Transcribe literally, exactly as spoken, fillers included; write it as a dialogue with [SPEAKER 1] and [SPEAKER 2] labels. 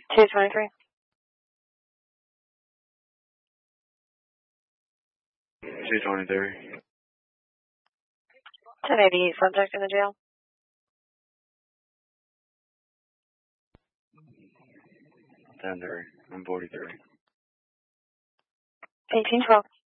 [SPEAKER 1] two twenty-three.
[SPEAKER 2] two twenty-three.
[SPEAKER 1] ten eighty, subject in the jail.
[SPEAKER 2] ten three. I'm forty-three.
[SPEAKER 1] eighteen twelve.